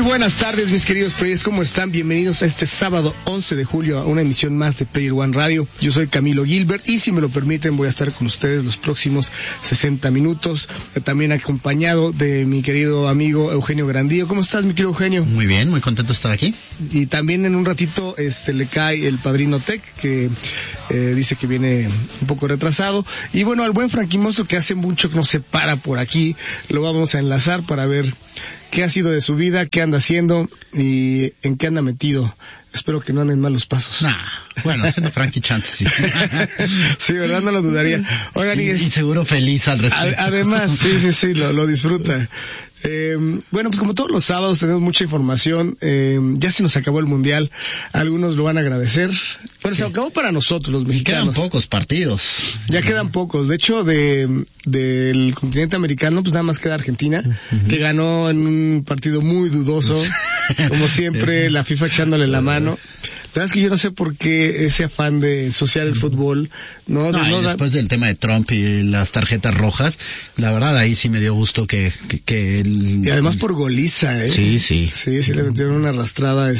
buenas tardes, mis queridos players, ¿cómo están? Bienvenidos a este sábado 11 de julio a una emisión más de Player One Radio. Yo soy Camilo Gilbert y si me lo permiten voy a estar con ustedes los próximos 60 minutos, también acompañado de mi querido amigo Eugenio Grandío. ¿Cómo estás, mi querido Eugenio? Muy bien, muy contento de estar aquí. Y también en un ratito le cae el padrino Tech, que dice que viene un poco retrasado. Y bueno, al buen Frankie Mozo, que hace mucho que no se para por aquí, lo vamos a enlazar para ver qué ha sido de su vida, qué anda haciendo y en qué anda metido. Espero que no anden malos pasos. Bueno, haciendo Frankie Chance, sí. Sí, ¿verdad? No lo dudaría. Oigan, y seguro feliz al respecto. Además, sí, lo disfruta. Bueno, pues como todos los sábados tenemos mucha información. Ya se nos acabó el Mundial. Algunos lo van a agradecer. Bueno, se acabó para nosotros, los mexicanos. Quedan pocos partidos. Ya quedan pocos. De hecho, del continente americano, pues nada más queda Argentina, que ganó en un partido muy dudoso. Como siempre, la FIFA echándole la mano. La verdad es que yo no sé por qué ese afán de ensuciar el fútbol, ¿no? Después del tema de Trump y las tarjetas rojas, la verdad ahí sí me dio gusto que y además por goliza, ¿eh? Sí. Sí, le metieron una arrastrada,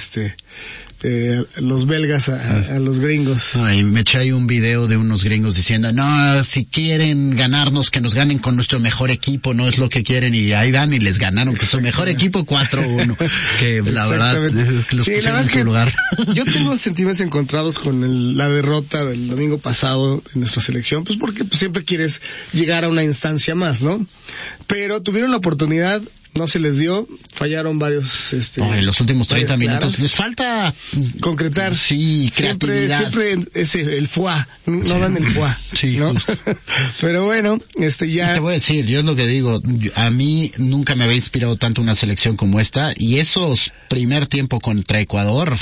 los belgas a los gringos. Y me eché ahí un video de unos gringos diciendo, no, si quieren ganarnos, que nos ganen con nuestro mejor equipo, no es lo que quieren, y ahí van y les ganaron con su mejor equipo 4-1, que la verdad los pusieron en su lugar. Yo tengo sentimientos encontrados con la derrota del domingo pasado en nuestra selección, pues porque siempre quieres llegar a una instancia más, ¿no? Pero tuvieron la oportunidad, no se les dio, fallaron varios, en los últimos 30 minutos les falta concretar. Sí, creatividad. Siempre es el foie, no dan el foie. Sí, ¿no? Pero bueno, ya. Y te voy a decir, yo es lo que digo, a mí nunca me había inspirado tanto una selección como esta, y esos primer tiempo contra Ecuador,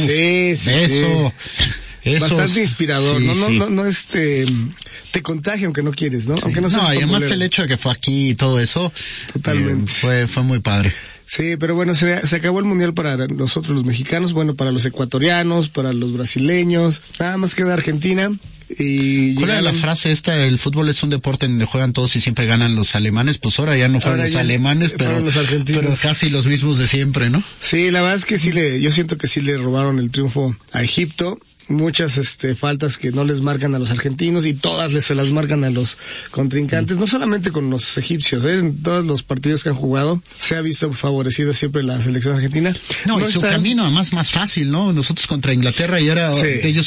eso. Bastante inspirador, no te contagia aunque no quieres, ¿no? Aunque no seas y además el hecho de que fue aquí y todo eso, totalmente. Fue muy padre. Sí, pero bueno, se acabó el Mundial para nosotros los mexicanos, bueno, para los ecuatorianos, para los brasileños, nada más queda Argentina. Y ¿cuál era la frase esta? El fútbol es un deporte en donde juegan todos y siempre ganan los alemanes. Pues ahora ya no fueron los alemanes, pero los argentinos, pero casi los mismos de siempre, ¿no? Sí, la verdad es que yo siento que sí le robaron el triunfo a Egipto. Muchas faltas que no les marcan a los argentinos y todas se las marcan a los contrincantes, no solamente con los egipcios, en todos los partidos que han jugado se ha visto favorecida siempre la selección argentina. Y su camino además más fácil, ¿no? Nosotros contra Inglaterra y ahora ellos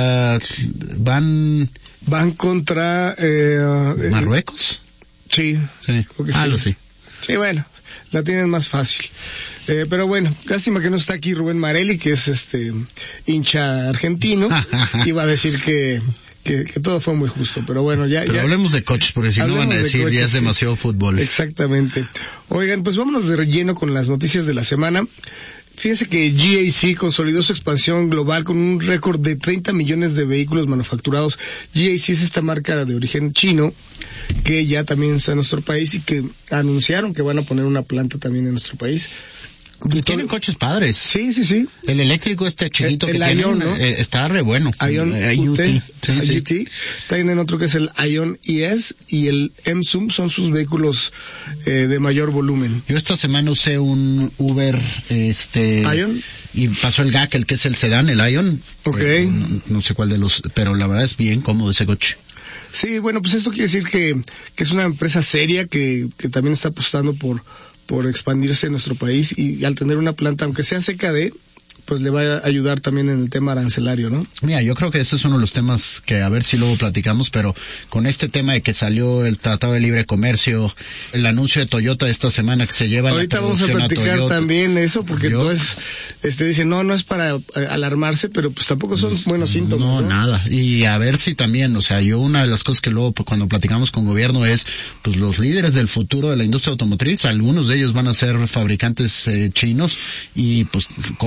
van contra Marruecos. Sí. Creo que sí. Sí, bueno, la tienen más fácil. Pero bueno, lástima que no está aquí Rubén Marelli, que es hincha argentino. Iba a decir que todo fue muy justo, pero bueno, pero hablemos de coches, porque si no van a decir ya es demasiado fútbol. Exactamente. Oigan, pues vámonos de relleno con las noticias de la semana. Fíjense que GAC consolidó su expansión global con un récord de 30 millones de vehículos manufacturados. GAC es esta marca de origen chino que ya también está en nuestro país y que anunciaron que van a poner una planta también en nuestro país. Y tienen coches padres. Sí. El eléctrico chiquito que tienen, Ion, ¿no? Está re bueno. Ion UT. Sí. Tienen otro que es el Ion ES y el M-Zoom, son sus vehículos de mayor volumen. Yo esta semana usé un Uber Ion y pasó el GAC, el que es el sedán, el Ion. Okay. No sé cuál de los, pero la verdad es bien cómodo ese coche. Sí, bueno, pues esto quiere decir que es una empresa seria que también está apostando por expandirse en nuestro país y al tener una planta, aunque sea CKD, pues le va a ayudar también en el tema arancelario, ¿no? Mira, yo creo que ese es uno de los temas que a ver si luego platicamos, pero con este tema de que salió el Tratado de Libre Comercio, el anuncio de Toyota esta semana que se lleva ahorita la producción vamos a platicar Toyota, también eso, porque entonces dicen, no es para alarmarse, pero pues tampoco son buenos síntomas. No, nada. Y a ver si también, una de las cosas que luego cuando platicamos con gobierno es, pues los líderes del futuro de la industria automotriz, algunos de ellos van a ser fabricantes chinos y pues como recibimos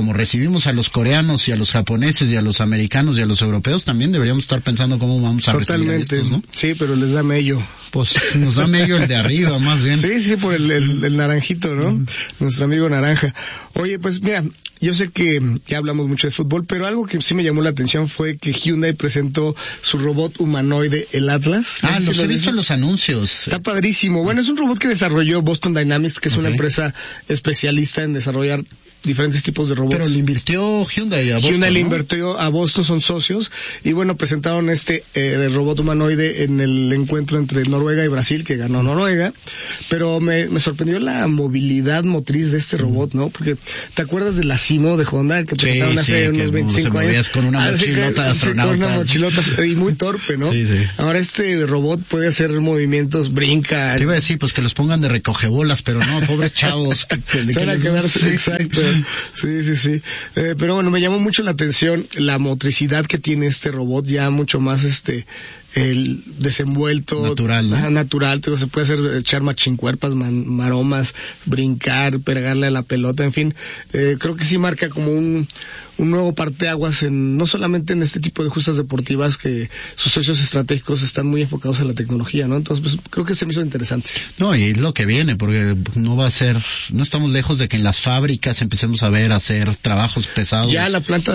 vimos a los coreanos y a los japoneses y a los americanos y a los europeos, también deberíamos estar pensando cómo vamos a recibir a estos, ¿no? Sí, pero les da mello. Pues nos da mello el de arriba, más bien. Sí, por el naranjito, ¿no? Nuestro amigo naranja. Oye, pues mira, yo sé que ya hablamos mucho de fútbol, pero algo que sí me llamó la atención fue que Hyundai presentó su robot humanoide, el Atlas. Ah, los he visto en los anuncios. Está padrísimo. Bueno, es un robot que desarrolló Boston Dynamics, que es una empresa especialista en desarrollar diferentes tipos de robots. Pero le invirtió Hyundai a Boston, Hyundai le invirtió a Boston, son socios, y bueno, presentaron este robot humanoide en el encuentro entre Noruega y Brasil, que ganó Noruega, pero me sorprendió la movilidad motriz de este robot, ¿no? Porque, ¿te acuerdas de la Simo de Honda, que presentaron hace unos 25 años? Con una mochilota de astronauta. Con una mochilota, y muy torpe, ¿no? Sí. Ahora este robot puede hacer movimientos, brinca. Te iba a decir, pues que los pongan de recogebolas, pero no, pobres chavos. Se van a quedarse, exacto. Sí. Pero bueno, me llamó mucho la atención la motricidad que tiene este robot, ya mucho más el desenvuelto. Natural, ¿no? Natural, se puede echar machincuerpas, maromas, brincar, pegarle a la pelota, en fin. Creo que sí marca como un nuevo parteaguas no solamente en este tipo de justas deportivas, que sus socios estratégicos están muy enfocados en la tecnología, ¿no? Entonces, pues, creo que se me hizo interesante. No, y es lo que viene, porque no estamos lejos de que en las fábricas empecemos a hacer trabajos pesados. Ya la planta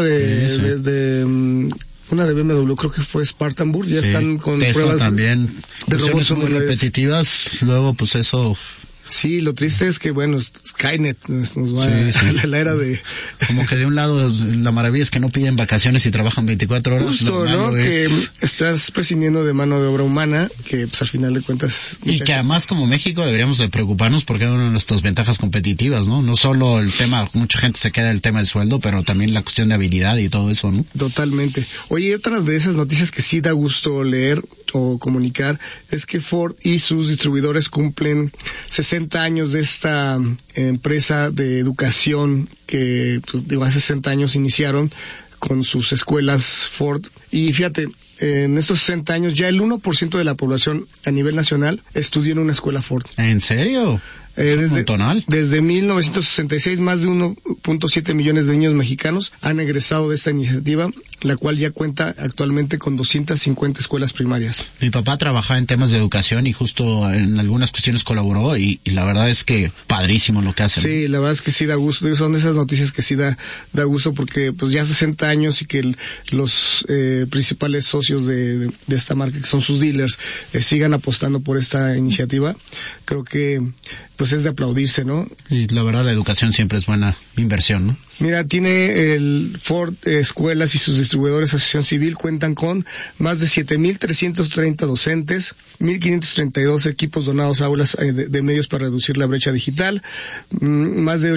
una de BMW, creo que fue Spartanburg, ya están con Tesla pruebas también de robots muy repetitivas, luego pues eso. Sí, lo triste es que, bueno, Skynet nos va a la era de... Como que de un lado la maravilla es que no piden vacaciones y trabajan 24 horas. Justo, ¿no? Que estás prescindiendo de mano de obra humana, que pues al final de cuentas... Y que además como México deberíamos de preocuparnos porque es una de nuestras ventajas competitivas, ¿no? No solo el tema, mucha gente se queda en el tema del sueldo, pero también la cuestión de habilidad y todo eso, ¿no? Totalmente. Oye, otra de esas noticias que sí da gusto leer o comunicar es que Ford y sus distribuidores cumplen 60 años de esta empresa de educación que, pues, hace 60 años iniciaron con sus escuelas Ford. Y fíjate, en estos 60 años ya el 1% de la población a nivel nacional estudió en una escuela Ford. ¿En serio? Desde 1966, más de 1.7 millones de niños mexicanos han egresado de esta iniciativa, la cual ya cuenta actualmente con 250 escuelas primarias. Mi papá trabajaba en temas de educación y justo en algunas cuestiones colaboró y la verdad es que padrísimo lo que hacen. Sí, la verdad es que sí da gusto. Son de esas noticias que sí da gusto porque pues ya 60 años y que los principales socios de esta marca, que son sus dealers, sigan apostando por esta iniciativa. Creo que pues es de aplaudirse, ¿no? Y la verdad la educación siempre es buena inversión, ¿no? Mira, tiene el Ford Escuelas y sus distribuidores Asociación Civil cuentan con más de 7.330 docentes, 1.532 equipos donados a aulas de medios para reducir la brecha digital, más de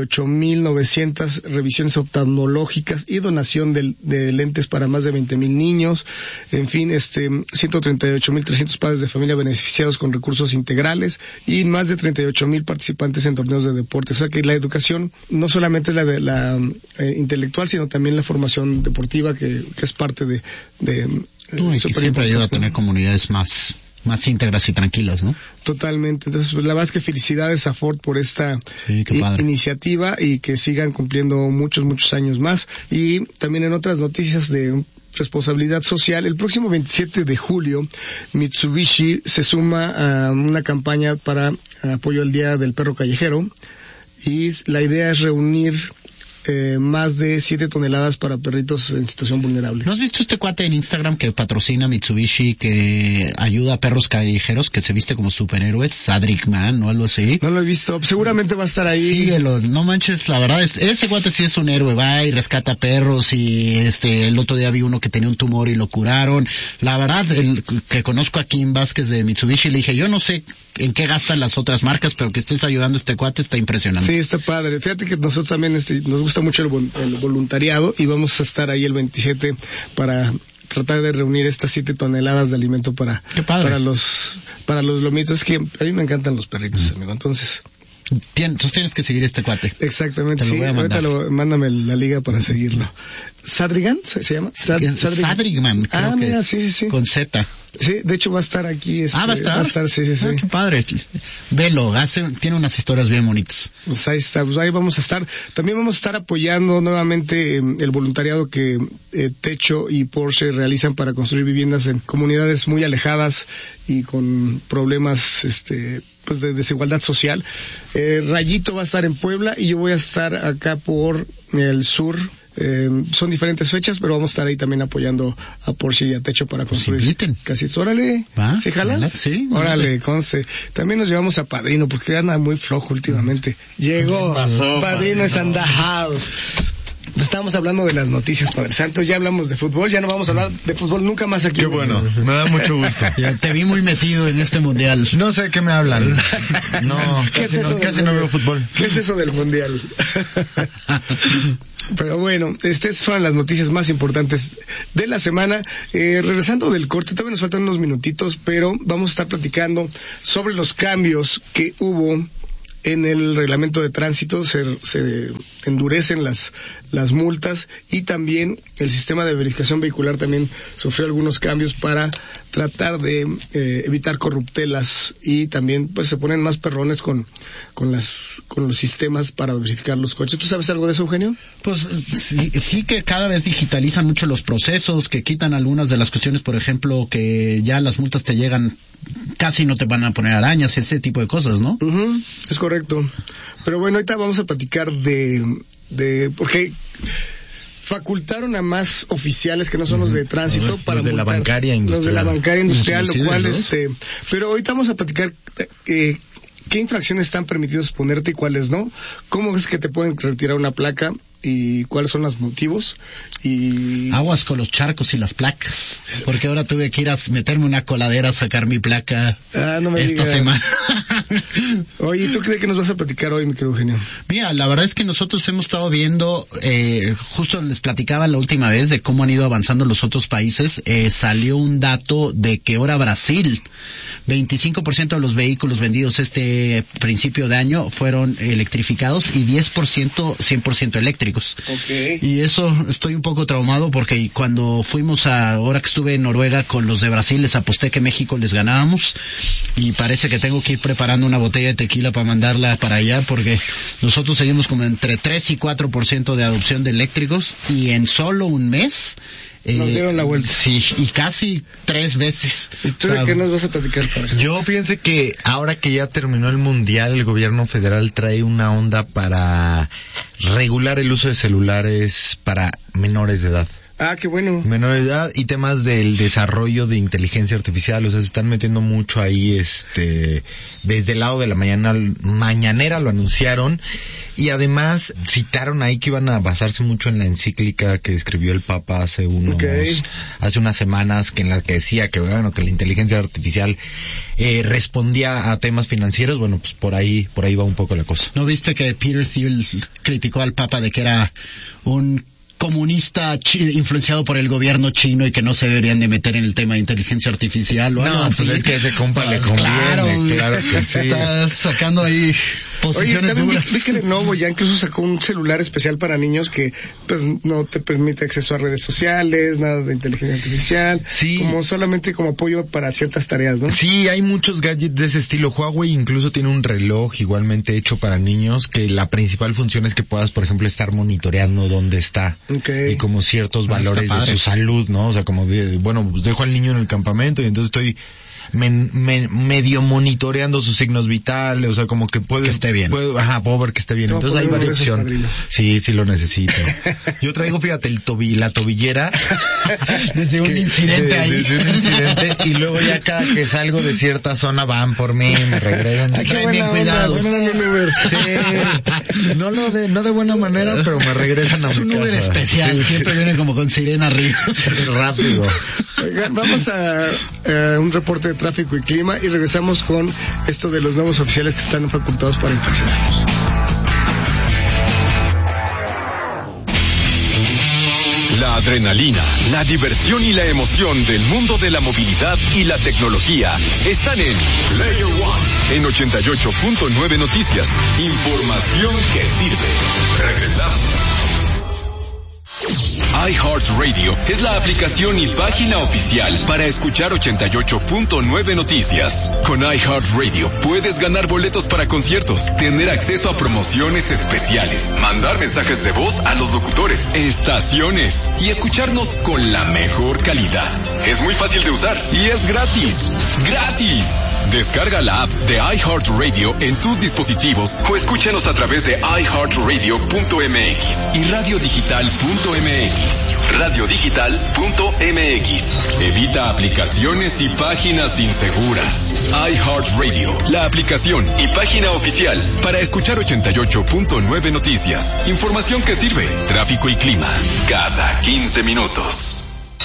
88.900 revisiones oftalmológicas y donación de lentes para más de 20.000 niños, en fin, 138.300 padres de familia beneficiados con recursos integrales y más de 38.000 participantes en torneos de deporte. O sea que la educación no solamente es la intelectual, sino también la formación deportiva que es parte de y que siempre ayuda a tener comunidades más íntegras y tranquilas, ¿no? Totalmente. Entonces, pues, la verdad es que felicidades a Ford por esta iniciativa y que sigan cumpliendo muchos años más. Y también en otras noticias de responsabilidad social, el próximo 27 de julio Mitsubishi se suma a una campaña para apoyo al Día del Perro Callejero y la idea es reunir más de 7 toneladas para perritos en situación vulnerable. ¿No has visto este cuate en Instagram que patrocina Mitsubishi, que ayuda a perros callejeros, que se viste como superhéroes, Sadrick Man o algo así? No lo he visto, seguramente va a estar ahí. Síguelo, no manches, la verdad, ese cuate sí es un héroe, va y rescata perros y el otro día vi uno que tenía un tumor y lo curaron. La verdad, el que conozco a Kim Vázquez de Mitsubishi, le dije, yo no sé en qué gastan las otras marcas, pero que estés ayudando a este cuate está impresionante. Sí, está padre. Fíjate que nosotros también nos gusta mucho el voluntariado y vamos a estar ahí el 27 para tratar de reunir estas 7 toneladas de alimento para los lomitos. Es que a mí me encantan los perritos, amigo. Entonces, Tú tienes que seguir este cuate. Exactamente, sí. Ahorita mándame la liga para seguirlo. ¿Sadrigan se llama? Sadrigan, creo que mira, es. Sí. Con Z. Sí, de hecho va a estar aquí. ¿Va a estar? Va a estar, sí. Qué padre. Velo, tiene unas historias bien bonitas. Pues ahí está, pues ahí vamos a estar. También vamos a estar apoyando nuevamente el voluntariado que Techo y Porsche realizan para construir viviendas en comunidades muy alejadas y con problemas pues de desigualdad social. Rayito va a estar en Puebla y yo voy a estar acá por el sur. Son diferentes fechas, pero vamos a estar ahí también apoyando a Porsche y a Techo para construir casitas. Órale, ¿sí jalas? Sí. Órale, conste. También nos llevamos a Padrino porque anda muy flojo últimamente. Llegó, Padrino es and the house. Estamos hablando de las noticias, Padre Santo. Ya hablamos de fútbol, ya no vamos a hablar de fútbol nunca más aquí. Qué bueno, me da mucho gusto. Ya te vi muy metido en este mundial. No sé qué me hablan. No, casi no veo fútbol. ¿Qué es eso del mundial? Pero bueno, estas fueron las noticias más importantes de la semana. Regresando del corte, todavía nos faltan unos minutitos, pero vamos a estar platicando sobre los cambios que hubo en el reglamento de tránsito. Se endurecen las multas y también el sistema de verificación vehicular también sufrió algunos cambios para tratar de evitar corruptelas, y también pues se ponen más perrones con los sistemas para verificar los coches. ¿Tú sabes algo de eso, Eugenio? Pues sí que cada vez digitalizan mucho los procesos, que quitan algunas de las cuestiones, por ejemplo, que ya las multas te llegan, casi no te van a poner arañas, ese tipo de cosas, ¿no? Es correcto. Pero bueno, ahorita vamos a platicar de porque facultaron a más oficiales que no son los de tránsito para los de la bancaria industrial. Los de la bancaria industrial, lo cual ¿no? Pero ahorita vamos a platicar qué infracciones están permitidos ponerte y cuáles no, cómo es que te pueden retirar una placa y cuáles son los motivos. Y aguas con los charcos y las placas, porque ahora tuve que ir a meterme una coladera a sacar mi placa no me esta digas. semana. Oye, ¿tú qué nos vas a platicar hoy, mi querido Eugenio? Mira, la verdad es que nosotros hemos estado viendo, justo les platicaba la última vez de cómo han ido avanzando los otros países. Salió un dato de que ahora Brasil, 25% de los vehículos vendidos este principio de año fueron electrificados y 10% 100% eléctricos. Okay. Y eso estoy un poco traumado porque cuando fuimos ahora que estuve en Noruega con los de Brasil, les aposté que México les ganábamos, y parece que tengo que ir preparando una botella de tequila para mandarla para allá, porque nosotros seguimos como entre 3 y 4% de adopción de eléctricos, y en solo un mes nos dieron la vuelta. Sí, y casi 3 veces. ¿Y tú de qué nos vas a platicar, padre? Yo pienso que ahora que ya terminó el mundial, el gobierno federal trae una onda para regular el uso de celulares para menores de edad. Ah, qué bueno. Menores de edad y temas del desarrollo de inteligencia artificial, o sea, se están metiendo mucho ahí, desde el lado de la mañanera lo anunciaron, y además citaron ahí que iban a basarse mucho en la encíclica que escribió el Papa hace unas semanas, que en la que decía que bueno, que la inteligencia artificial respondía a temas financieros. Bueno, pues por ahí va un poco la cosa. ¿No viste que Peter Thiel criticó al Papa de que era un comunista influenciado por el gobierno chino y que no se deberían de meter en el tema de inteligencia artificial o algo así? Pues es que a ese compa le conviene, claro que sí. Está sacando ahí posiciones duras. ¿Ves que Lenovo ya incluso sacó un celular especial para niños que pues no te permite acceso a redes sociales, nada de inteligencia artificial, como solamente como apoyo para ciertas tareas, ¿no? Sí, hay muchos gadgets de ese estilo. Huawei incluso tiene un reloj igualmente hecho para niños, que la principal función es que puedas, por ejemplo, estar monitoreando dónde está. Okay. Y como ciertos valores de su salud, ¿no? O sea, como pues dejo al niño en el campamento y entonces estoy medio monitoreando sus signos vitales, o sea, como que puede que esté bien. Puedo ver que esté bien. Entonces hay varias opciones. Sí lo necesito. Yo traigo, fíjate, la tobillera desde un incidente ahí. Desde un incidente, y luego ya cada que salgo de cierta zona van por mí, me regresan. Traen bien cuidado. No de buena manera, pero me regresan a mi casa. Es un Uber especial, siempre viene como con sirena arriba. Rápido. Oigan, vamos a un reporte de tráfico y clima y regresamos con esto de los nuevos oficiales que están facultados para infraccionarlos. La adrenalina, la diversión y la emoción del mundo de la movilidad y la tecnología están en Player One, en 88.9 Noticias. Información que sirve. Regresamos. iHeartRadio es la aplicación y página oficial para escuchar 88.9 Noticias. Con iHeartRadio puedes ganar boletos para conciertos, tener acceso a promociones especiales, mandar mensajes de voz a los locutores, estaciones y escucharnos con la mejor calidad. Es muy fácil de usar y es gratis. ¡Gratis! Descarga la app de iHeartRadio en tus dispositivos o escúchanos a través de iHeartRadio.mx y radiodigital.mx. Radiodigital.mx. Evita aplicaciones y páginas inseguras. iHeartRadio, la aplicación y página oficial para escuchar 88.9 Noticias. Información que sirve. Tráfico y clima cada 15 minutos.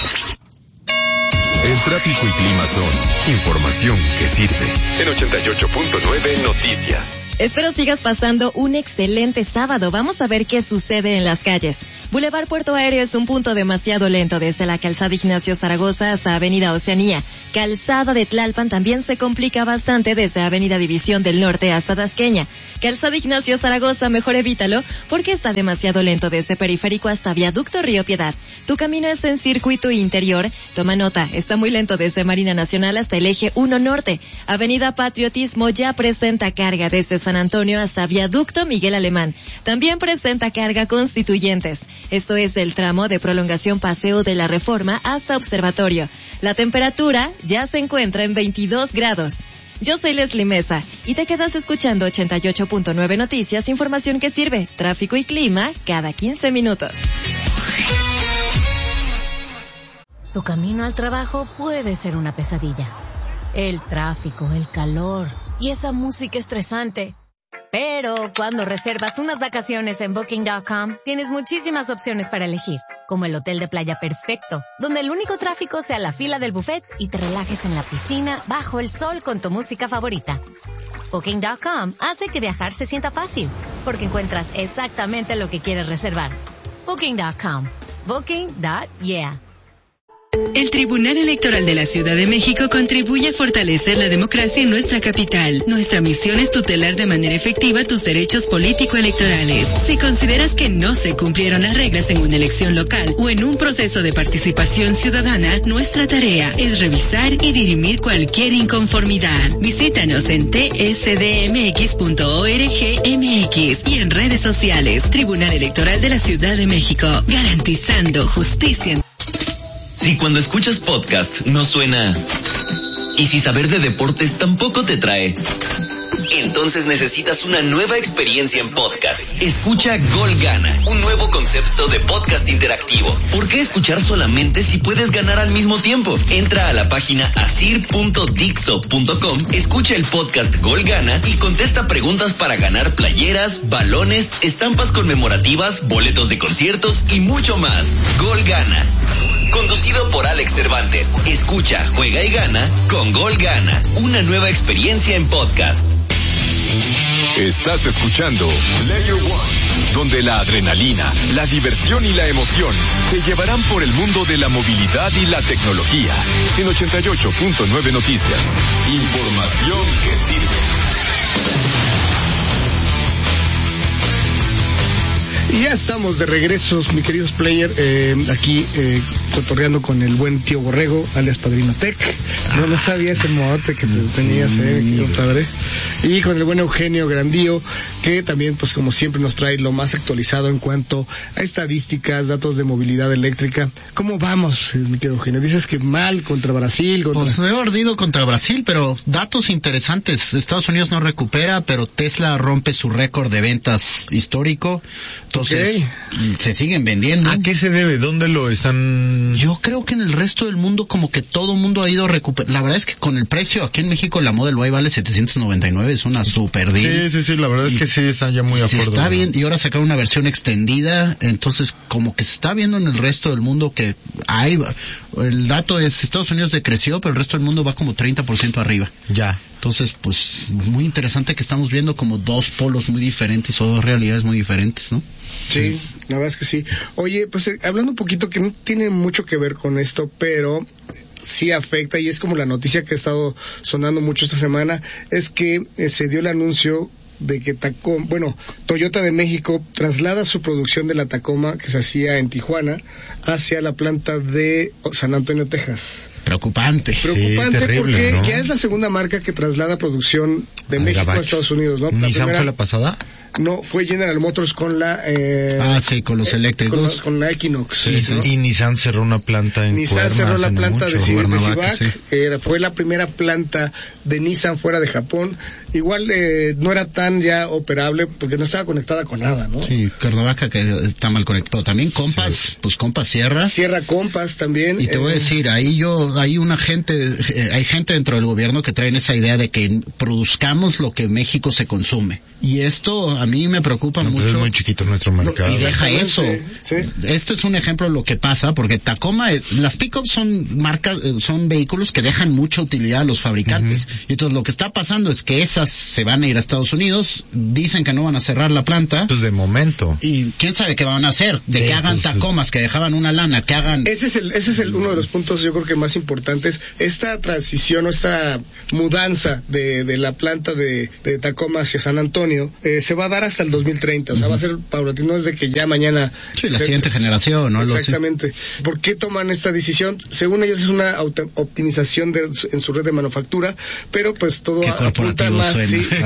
El tráfico y clima son información que sirve. En 88.9 Noticias. Espero sigas pasando un excelente sábado. Vamos a ver qué sucede en las calles. Boulevard Puerto Aéreo es un punto demasiado lento desde la calzada Ignacio Zaragoza hasta Avenida Oceanía. Calzada de Tlalpan también se complica bastante desde Avenida División del Norte hasta Tasqueña. Calzada Ignacio Zaragoza, mejor evítalo porque está demasiado lento desde Periférico hasta Viaducto Río Piedad. Tu camino es en circuito interior. Toma nota, está muy lento desde Marina Nacional hasta el eje 1 Norte. Avenida Patriotismo ya presenta carga desde San Antonio hasta Viaducto Miguel Alemán. También presenta carga Constituyentes. Esto es el tramo de prolongación Paseo de la Reforma hasta Observatorio. La temperatura ya se encuentra en 22 grados. Yo soy Leslie Mesa y te quedas escuchando 88.9 Noticias, información que sirve, tráfico y clima cada 15 minutos. Tu camino al trabajo puede ser una pesadilla. El tráfico, el calor y esa música estresante. Pero cuando reservas unas vacaciones en Booking.com, tienes muchísimas opciones para elegir, como el hotel de playa perfecto, donde el único tráfico sea la fila del buffet y te relajes en la piscina bajo el sol con tu música favorita. Booking.com hace que viajar se sienta fácil, porque encuentras exactamente lo que quieres reservar. Booking.com. Booking.yeah. El Tribunal Electoral de la Ciudad de México contribuye a fortalecer la democracia en nuestra capital. Nuestra misión es tutelar de manera efectiva tus derechos político-electorales. Si consideras que no se cumplieron las reglas en una elección local o en un proceso de participación ciudadana, nuestra tarea es revisar y dirimir cualquier inconformidad. Visítanos en tsdmx.org.mx y en redes sociales. Tribunal Electoral de la Ciudad de México, garantizando justicia. Si cuando escuchas podcast no suena, y si saber de deportes tampoco te trae, entonces necesitas una nueva experiencia en podcast. Escucha Gol Gana, un nuevo concepto de podcast interactivo. ¿Por qué escuchar solamente si puedes ganar al mismo tiempo? Entra a la página asir.dixo.com, escucha el podcast Gol Gana y contesta preguntas para ganar playeras, balones, estampas conmemorativas, boletos de conciertos y mucho más. Gol Gana. Conducido por Alex Cervantes. Escucha, juega y gana con Gol Gana, una nueva experiencia en podcast. Estás escuchando Player One, donde la adrenalina, la diversión y la emoción te llevarán por el mundo de la movilidad y la tecnología. En 88.9 Noticias. Información que sirve. Y ya estamos de regreso, mi queridos player, aquí cotorreando con el buen tío Borrego, alias Padrino Tech. No sabía ese modote que tenías, padre. Y con el buen Eugenio Grandío, que también, pues como siempre, nos trae lo más actualizado en cuanto a estadísticas, datos de movilidad eléctrica. ¿Cómo vamos, mi querido Eugenio? Dices que mal contra Brasil. Pues he ardido contra Brasil, pero datos interesantes. Estados Unidos no recupera, pero Tesla rompe su récord de ventas histórico. Entonces, se siguen vendiendo. ¿A qué se debe? ¿Dónde lo están? Yo creo que en el resto del mundo como que todo el mundo ha ido recuperando. La verdad es que con el precio aquí en México la Model Y vale 799, es una super deal. Sí, la verdad es que sí está ya muy affordable. Está bien, y ahora sacaron una versión extendida, entonces como que se está viendo en el resto del mundo que hay, el dato es Estados Unidos decreció, pero el resto del mundo va como 30% arriba. Ya. Entonces, pues, muy interesante que estamos viendo como dos polos muy diferentes o dos realidades muy diferentes, ¿no? Sí. La verdad es que sí. Oye, pues hablando un poquito que no tiene mucho que ver con esto, pero sí afecta, y es como la noticia que ha estado sonando mucho esta semana, es que se dio el anuncio de que Toyota de México traslada su producción de la Tacoma que se hacía en Tijuana hacia la planta de San Antonio, Texas. Preocupante, sí, terrible, porque ¿no? ya es la segunda marca que traslada producción de México a Estados Unidos, ¿no? ¿Nissan fue la pasada? No, fue General Motors con la... con los eléctricos. Con la Equinox. Sí, ¿no? Y Nissan cerró una planta en Nissan cerró la planta de Civac. Sí. Fue la primera planta de Nissan fuera de Japón. Igual no era tan ya operable porque no estaba conectada con nada, ¿no? Sí, Cuernavaca que está mal conectado. También Compass, sí. Pues Compass cierra. Cierra Compass también. Y te voy a decir, hay gente dentro del gobierno que traen esa idea de que produzcamos lo que México se consume. Y esto a mí me preocupa mucho. Es muy chiquito nuestro mercado. Y deja eso. Sí. Este es un ejemplo de lo que pasa, porque Tacoma, las pickups son vehículos que dejan mucha utilidad a los fabricantes. Y entonces lo que está pasando es que esas se van a ir a Estados Unidos, dicen que no van a cerrar la planta. Pues de momento. Y quién sabe qué van a hacer, que hagan Tacomas, que dejaban una lana, que hagan... Ese es uno de los puntos yo creo que más importantes. Esta transición o esta mudanza de la planta de Tacoma hacia San Antonio se va a dar hasta el 2030, o sea, va a ser paulatino desde que ya mañana... Sí, la siguiente generación, ¿no? Exactamente. ¿Por qué toman esta decisión? Según ellos es una optimización en su red de manufactura, pero pues todo apunta más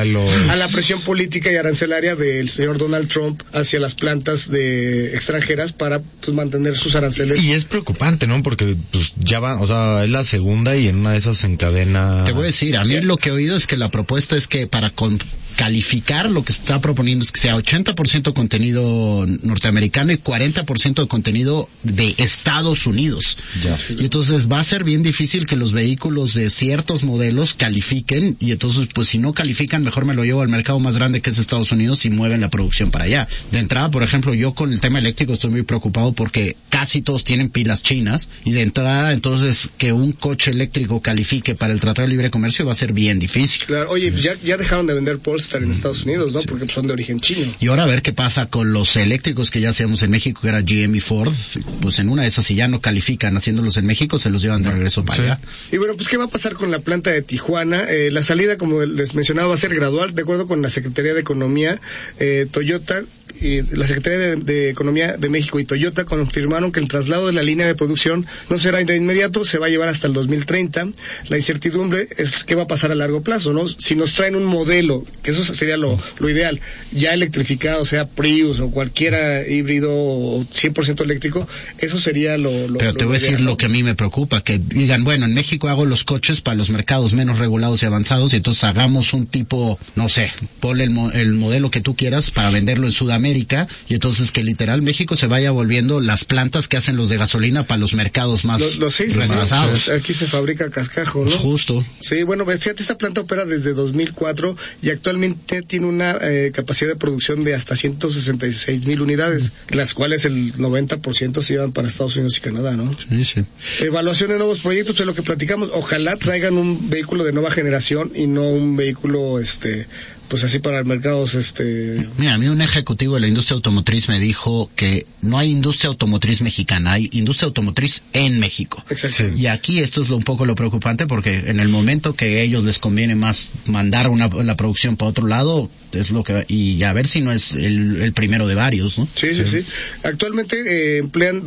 a la presión política y arancelaria del señor Donald Trump hacia las plantas extranjeras para pues mantener sus aranceles. Y es preocupante, ¿no? Porque pues ya va, o sea, es la segunda y en una de esas se encadena... Te voy a decir, a mí lo que he oído es que la propuesta es que para calificar lo que se está proponiendo es que sea 80% contenido norteamericano y 40% de contenido de Estados Unidos. Ya. Y entonces va a ser bien difícil que los vehículos de ciertos modelos califiquen, y entonces pues si no califican mejor me lo llevo al mercado más grande que es Estados Unidos y mueven la producción para allá. De entrada, por ejemplo, yo con el tema eléctrico estoy muy preocupado porque casi todos tienen pilas chinas, y de entrada entonces que un coche eléctrico califique para el Tratado de Libre Comercio va a ser bien difícil. Claro, oye, ya dejaron de vender Polestar en Estados Unidos, ¿no? Sí. Porque son de origen chino. Y ahora a ver qué pasa con los eléctricos que ya hacíamos en México, que era GM y Ford. Pues en una de esas, si ya no califican haciéndolos en México, se los llevan de regreso para allá. Y bueno, pues ¿qué va a pasar con la planta de Tijuana? La salida, como les mencionaba, va a ser gradual, de acuerdo con la Secretaría de Economía. Toyota y la Secretaría de Economía de México y Toyota confirmaron que el traslado de la línea de producción no será de inmediato, se va a llevar hasta el 2030. La incertidumbre es qué va a pasar a largo plazo, ¿no? Si nos traen un modelo, que eso sería lo ideal, ya electrificado, sea Prius o cualquiera híbrido o 100% eléctrico, eso sería Pero te voy a decir lo que a mí me preocupa, que digan, bueno, en México hago los coches para los mercados menos regulados y avanzados, y entonces hagamos un tipo, no sé, ponle el modelo que tú quieras para venderlo en Sudamérica, y entonces que literal México se vaya volviendo las plantas que hacen los de gasolina para los mercados más retrasados. Aquí se fabrica cascajo, ¿no? Justo. Sí, bueno, fíjate, esta planta opera desde 2004 y actualmente tiene una capacidad de producción de hasta 166,000 unidades, las cuales el 90% se llevan para Estados Unidos y Canadá, ¿no? Sí. Evaluación de nuevos proyectos, pues lo que platicamos, ojalá traigan un vehículo de nueva generación y no un vehículo, pues así para mercados, Mira, a mí un ejecutivo de la industria automotriz me dijo que no hay industria automotriz mexicana, hay industria automotriz en México. Exacto. Y aquí esto es un poco lo preocupante, porque en el momento que a ellos les conviene más mandar la producción para otro lado, es lo que y a ver si no es el primero de varios, ¿no? Sí. Actualmente emplean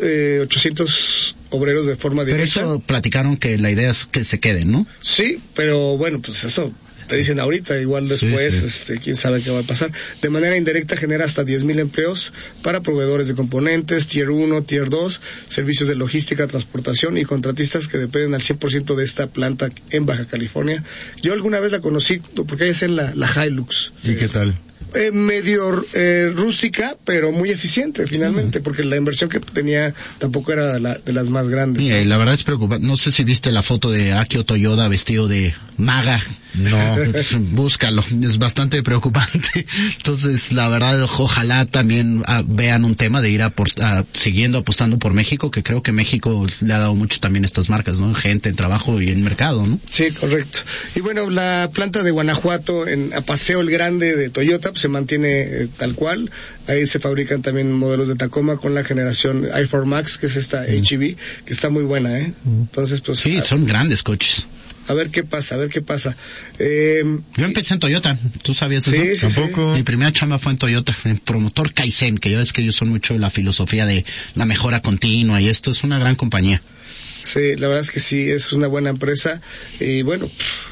2,800 obreros de forma directa. Pero eso platicaron que la idea es que se queden, ¿no? Sí, pero bueno, pues eso te dicen ahorita, igual después, sí. Quién sabe qué va a pasar. De manera indirecta genera hasta 10,000 empleos para proveedores de componentes, Tier 1, Tier 2, servicios de logística, transportación y contratistas que dependen al 100% de esta planta en Baja California. Yo alguna vez la conocí porque es en la Hilux. ¿Y qué tal? Medio rústica, pero muy eficiente finalmente, porque la inversión que tenía tampoco era de las más grandes. Mira, y la verdad es preocupante. No sé si viste la foto de Akio Toyoda vestido de maga. No. Búscalo, es bastante preocupante. Entonces, la verdad, ojalá también vean un tema de ir siguiendo apostando por México, que creo que México le ha dado mucho también a estas marcas, ¿no? Gente, en trabajo y en mercado, ¿no? Sí, correcto. Y bueno, la planta de Guanajuato, a Paseo el Grande de Toyota, startup se mantiene tal cual. Ahí se fabrican también modelos de Tacoma con la generación i4 Max, que es esta HEV, que está muy buena, Entonces, pues... Sí, son grandes coches. A ver qué pasa. Yo empecé en Toyota, ¿tú sabías eso? Sí, tampoco. Mi primera chamba fue en Toyota, en promotor Kaizen, que ya ves que ellos son mucho la filosofía de la mejora continua, y esto es una gran compañía. Sí, la verdad es que sí, es una buena empresa. Y bueno,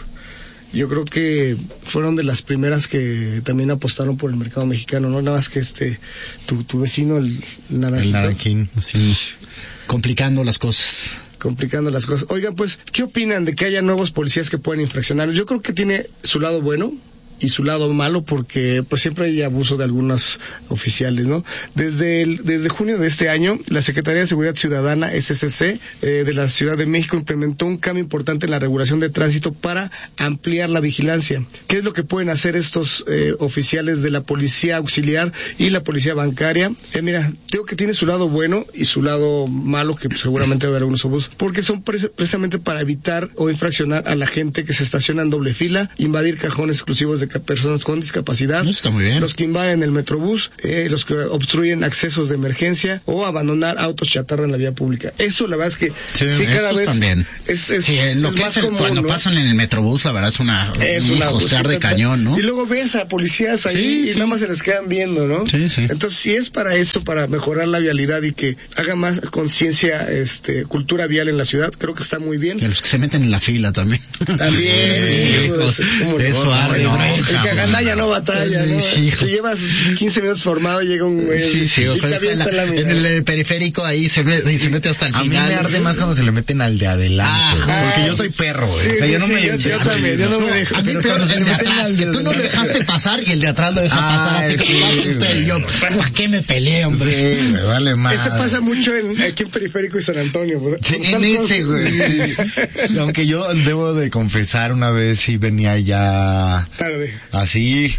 yo creo que fueron de las primeras que también apostaron por el mercado mexicano, ¿no? Nada más que tu vecino, el naranjito. El naranjín, sí. Complicando las cosas. Oigan, pues, ¿qué opinan de que haya nuevos policías que pueden infraccionar? Yo creo que tiene su lado bueno y su lado malo, porque pues siempre hay abuso de algunos oficiales, ¿no? Desde junio de este año, la Secretaría de Seguridad Ciudadana, SCC, de la Ciudad de México, implementó un cambio importante en la regulación de tránsito para ampliar la vigilancia. ¿Qué es lo que pueden hacer estos oficiales de la Policía Auxiliar y la Policía Bancaria? Mira, digo que tiene su lado bueno y su lado malo, que seguramente va a haber algunos abusos, porque son precisamente para evitar o infraccionar a la gente que se estaciona en doble fila, invadir cajones exclusivos de personas con discapacidad, está muy bien. Los que invaden el metrobús, los que obstruyen accesos de emergencia o abandonar autos chatarra en la vía pública. Eso la verdad es que sí cada vez también. es lo es que más es común, cuando ¿no? pasan en el metrobús, la verdad es un hospear de cañón, ¿no? Y luego ves a policías ahí y nada más se les quedan viendo, ¿no? Sí. Entonces, si es para eso, para mejorar la vialidad y que haga más conciencia, cultura vial en la ciudad, creo que está muy bien. Y a los que se meten en la fila también. También, hijos, eso arde, el que agandalla no batalla, ¿no? Si llevas 15 minutos formado, llega un güey y te avienta la mirada. En el periférico ahí se mete hasta el final. A mí me arde más cuando se le meten al de adelante. Porque yo soy perro, güey. Yo también, yo no me dejo. A mí peor el de atrás, que tú no le dejaste pasar y el de atrás lo deja pasar, así que pasa usted y yo, ¿para qué me peleé, hombre? Sí, me vale más. Eso pasa mucho aquí en Periférico y San Antonio. Sí, en ese, güey. Sí. Aunque yo debo de confesar, una vez sí venía ya tarde. Así,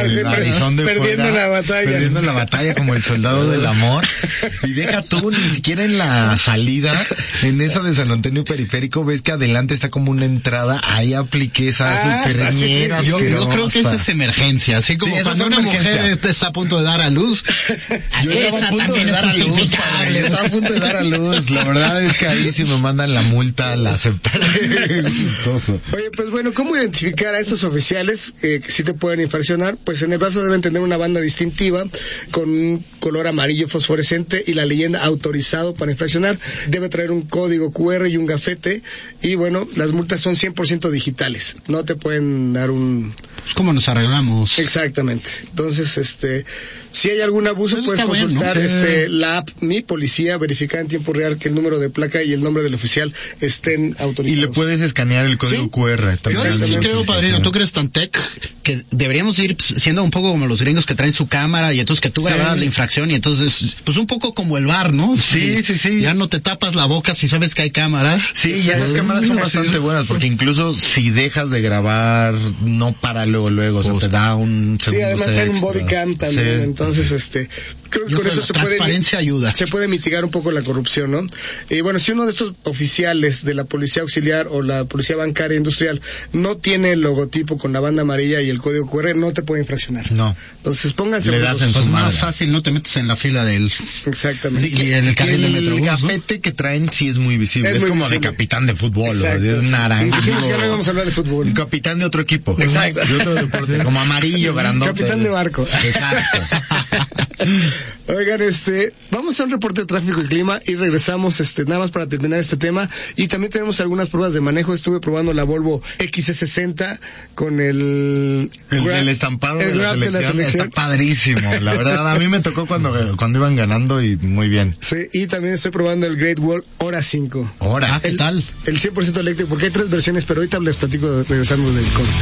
perdiendo la batalla como el soldado del amor. Y deja tú, ni siquiera en la salida, en eso de San Antonio Periférico, ves que adelante está como una entrada, ahí apliqué esa superñera. Yo creo que esa es emergencia, así como cuando una mujer está a punto de dar a luz, esa también es justificable. Está a punto de dar a luz, la verdad es que ahí si me mandan la multa la aceptaré gustoso. Oye, pues bueno, ¿cómo identificar a estos oficiales que sí te pueden infraccionar? Pues en el brazo deben tener una banda distintiva con un color amarillo fosforescente y la leyenda autorizado para infraccionar. Debe traer un código QR y un gafete, y bueno, las multas son 100% digitales, no te pueden dar un... Pues ¿cómo nos arreglamos? Exactamente. Entonces, si hay algún abuso, eso puedes consultar bueno, ¿no? la app Mi Policía, verificar en tiempo real que el número de placa y el nombre del oficial estén autorizados. Y le puedes escanear el código QR. Yo sí creo, padrino, tú crees tan tech que deberíamos ir siendo un poco como los gringos que traen su cámara y entonces que tú grabas la infracción y entonces, pues un poco como el bar, ¿no? Sí. Ya no te tapas la boca si sabes que hay cámara. Sí, y esas cámaras son bastante buenas porque incluso si dejas de grabar, no para luego, o sea, te da un segundo. Sí, además hay un body cam también, entonces creo que con eso se puede mitigar un poco la corrupción, ¿no? Y bueno, si uno de estos oficiales de la Policía Auxiliar o la Policía Bancaria Industrial no tiene el logotipo con la banda amarilla y el código QR, no te puede infraccionar. No. Entonces pónganse pues más fácil, no te metes en la fila del... Exactamente. Y en el carril del metrobús, el gafete que traen sí es muy visible. Es como visible. De capitán de fútbol, exacto, es naranja. Dijimos que ya no íbamos a hablar de fútbol. Un capitán de otro equipo. Exacto. De otro deporte. Como amarillo, grandote. Capitán de barco. Exacto. Oigan, vamos a un reporte de tráfico y clima y regresamos, nada más para terminar este tema. Y también tenemos algunas pruebas de manejo. Estuve probando la Volvo XC60 con el estampado de la selección. Está padrísimo, la verdad. A mí me tocó cuando iban ganando y muy bien. Sí, y también estoy probando el Great Wall Hora 5. ¿Hora? ¿Qué tal? El 100% eléctrico, porque hay 3 versiones, pero ahorita les platico regresando del corte.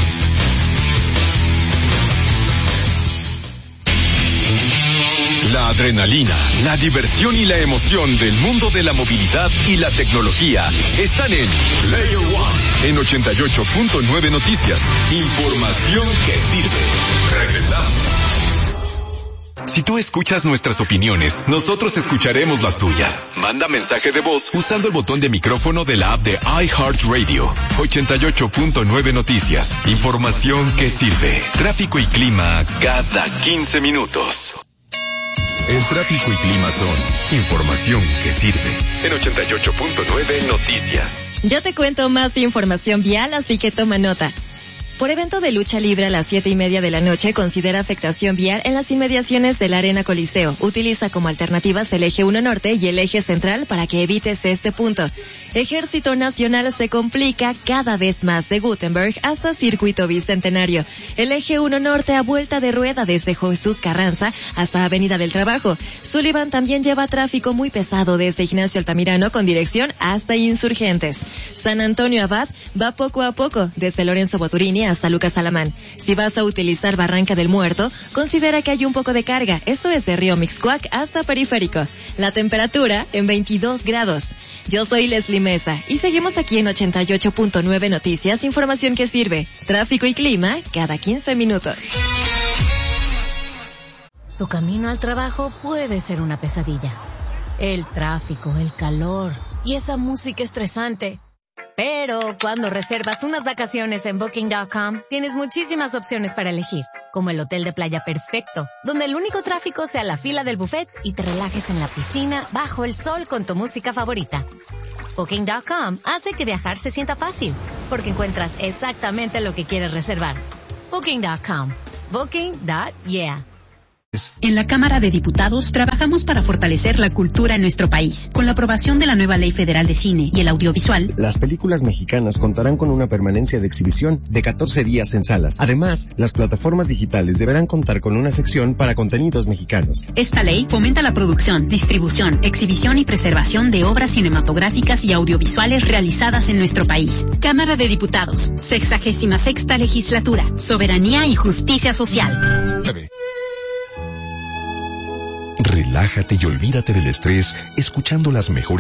La adrenalina, la diversión y la emoción del mundo de la movilidad y la tecnología están en Player One, en 88.9 Noticias. Información que sirve. Regresamos. Si tú escuchas nuestras opiniones, nosotros escucharemos las tuyas. Manda mensaje de voz usando el botón de micrófono de la app de iHeartRadio. 88.9 Noticias. Información que sirve. Tráfico y clima cada 15 minutos. El tráfico y clima son información que sirve. En 88.9 Noticias. Yo te cuento más información vial, así que toma nota. Por evento de lucha libre a las 7:30 de la noche, considera afectación vial en las inmediaciones de la Arena Coliseo. Utiliza como alternativas el eje 1 norte y el eje central para que evites este punto. Ejército Nacional se complica cada vez más de Gutenberg hasta Circuito Bicentenario. El eje 1 norte a vuelta de rueda desde Jesús Carranza hasta Avenida del Trabajo. Sullivan también lleva tráfico muy pesado desde Ignacio Altamirano con dirección hasta Insurgentes. San Antonio Abad va poco a poco desde Lorenzo Boturini hasta Lucas Alamán. Si vas a utilizar Barranca del Muerto, considera que hay un poco de carga. Esto es de Río Mixcoac hasta Periférico. La temperatura en 22 grados. Yo soy Leslie Mesa y seguimos aquí en 88.9 Noticias, información que sirve. Tráfico y clima cada 15 minutos. Tu camino al trabajo puede ser una pesadilla. El tráfico, el calor y esa música estresante. Pero cuando reservas unas vacaciones en Booking.com, tienes muchísimas opciones para elegir, como el hotel de playa perfecto, donde el único tráfico sea la fila del buffet y te relajes en la piscina bajo el sol con tu música favorita. Booking.com hace que viajar se sienta fácil, porque encuentras exactamente lo que quieres reservar. Booking.com. Booking.yeah. En la Cámara de Diputados trabajamos para fortalecer la cultura en nuestro país. Con la aprobación de la nueva Ley Federal de Cine y el Audiovisual, las películas mexicanas contarán con una permanencia de exhibición de 14 días en salas. Además, las plataformas digitales deberán contar con una sección para contenidos mexicanos. Esta ley fomenta la producción, distribución, exhibición y preservación de obras cinematográficas y audiovisuales realizadas en nuestro país. Cámara de Diputados, 66ª Legislatura, Soberanía y Justicia Social. Relájate y olvídate del estrés escuchando las mejores